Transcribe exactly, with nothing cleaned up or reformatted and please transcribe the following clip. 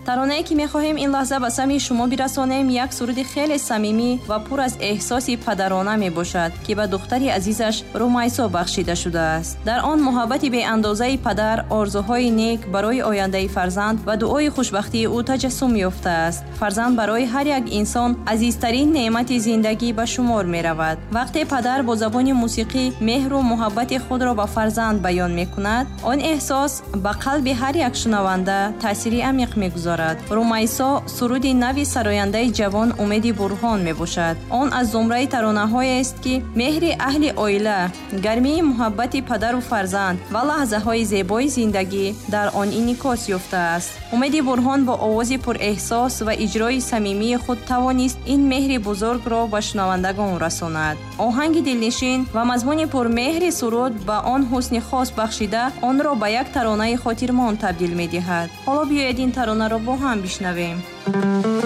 таронае ки мехоҳем ин лаҳза ба самъи шумо бирасонем як суруди хеле самимӣ ва пур аз эҳсоси падарона мебошад ки ба духтари азизаш Румайсо бахшида шудааст. дар он муҳаббати беандозаи падар, орзуҳои нек барои ояндаи фарзанд ва дуои хушбахтии ӯ таҷассум ёфтааст. фарзанд барои ҳар як инсон азизтарин неъмати зиндагӣ ба шумор меравад. вақте падар бо забони мусиқӣ меҳру муҳаббати худро ба фарзанд баён мекунад, он эҳсос ба қалби ҳар як шунаванда таъсири амиқ мегузорад. Румайсо суруди нави сарояндаи ҷавон Умеди Бурҳон мебошад. он аз зумраи таронаҳоест ки меҳри аҳли оила, гармии муҳаббати падару фарзанд ва лаҳзаҳои зебои зиндагӣ дар он инъикос ёфтааст. Умеди Бурҳон бо овози пурэҳсос ва иҷрои самимии худ тавонист ин меҳри бузургро ба шунавандагон расонад. оҳанги дилнишин ва мазмуни пурмеҳри суруд ба он ҳусни хос бахшида, онро ба як таронаи хотирмон табдил медиҳад. ҳоло биёед ин таронаро бо ҳам бишнавем.